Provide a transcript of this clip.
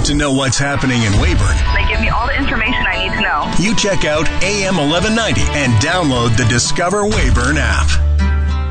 need to know what's happening in Weyburn, They give me all the information I need to know. you check out AM 1190 and download the Discover Weyburn app.